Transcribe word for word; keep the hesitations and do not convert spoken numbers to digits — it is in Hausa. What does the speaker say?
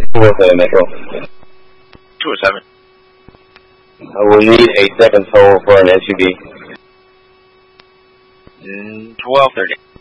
two oh seven Metro. two oh seven. I will need a seven toll for an S U V. Mm, twelve thirty.